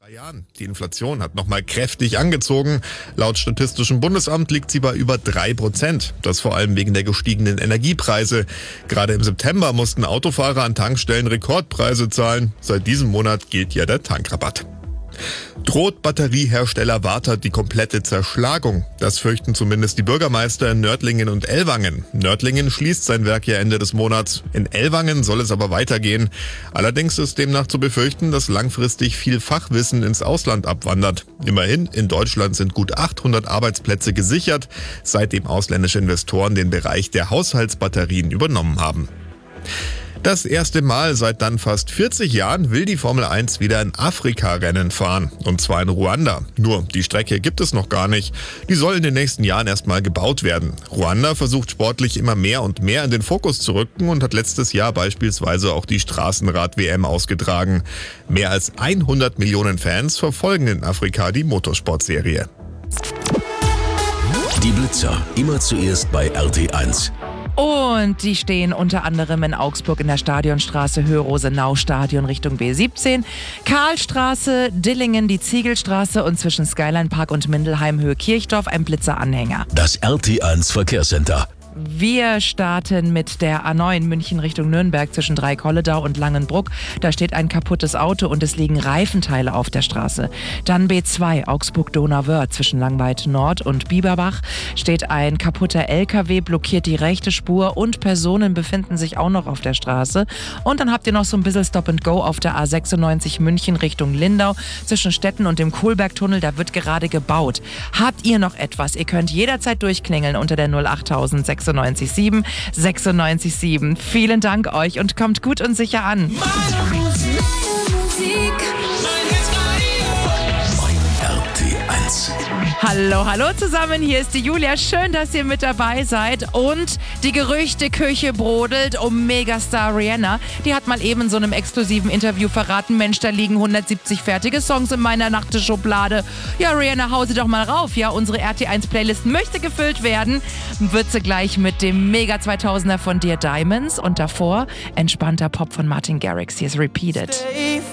Jahren. Die Inflation hat nochmal kräftig angezogen. Laut Statistischem Bundesamt liegt sie bei über 3%. Das vor allem wegen der gestiegenen Energiepreise. Gerade im September mussten Autofahrer an Tankstellen Rekordpreise zahlen. Seit diesem Monat gilt ja der Tankrabatt. Droht Batteriehersteller Varta die komplette Zerschlagung? Das fürchten zumindest die Bürgermeister in Nördlingen und Ellwangen. Nördlingen schließt sein Werk ja Ende des Monats. In Ellwangen soll es aber weitergehen. Allerdings ist demnach zu befürchten, dass langfristig viel Fachwissen ins Ausland abwandert. Immerhin, in Deutschland sind gut 800 Arbeitsplätze gesichert, seitdem ausländische Investoren den Bereich der Haushaltsbatterien übernommen haben. Das erste Mal seit dann fast 40 Jahren will die Formel 1 wieder ein Afrika-Rennen fahren. Und zwar in Ruanda. Nur, die Strecke gibt es noch gar nicht. Die soll in den nächsten Jahren erstmal gebaut werden. Ruanda versucht sportlich immer mehr und mehr in den Fokus zu rücken und hat letztes Jahr beispielsweise auch die Straßenrad-WM ausgetragen. Mehr als 100 Millionen Fans verfolgen in Afrika die Motorsportserie. Die Blitzer, immer zuerst bei RT1. Und die stehen unter anderem in Augsburg in der Stadionstraße, Höhe-Rosenau-Stadion Richtung B17, Karlstraße, Dillingen, die Ziegelstraße und zwischen Skyline Park und Mindelheim Höhe Kirchdorf ein Blitzeranhänger. Das RT1 Verkehrscenter. Wir starten mit der A9 München Richtung Nürnberg zwischen Dreieck-Holledau und Langenbruck. Da steht ein kaputtes Auto und es liegen Reifenteile auf der Straße. Dann B2 Augsburg-Donauwörth zwischen Langweid Nord und Bieberbach steht ein kaputter LKW, blockiert die rechte Spur und Personen befinden sich auch noch auf der Straße. Und dann habt ihr noch so ein bisschen Stop and Go auf der A96 München Richtung Lindau zwischen Stetten und dem Kohlbergtunnel. Da wird gerade gebaut. Habt ihr noch etwas? Ihr könnt jederzeit durchklingeln unter der 08000 96 7. Vielen Dank euch und kommt gut und sicher an. RT1. Hallo zusammen, hier ist die Julia. Schön, dass ihr mit dabei seid. Und die Gerüchteküche brodelt um Megastar Rihanna. Die hat mal eben in so einem exklusiven Interview verraten, Mensch, da liegen 170 fertige Songs in meiner Nachttischschublade. Ja, Rihanna, hau sie doch mal rauf. Ja, unsere RT1-Playlist möchte gefüllt werden. Wird sie gleich mit dem Mega 2000er von Dear Diamonds. Und davor entspannter Pop von Martin Garrix. Hier ist Repeated.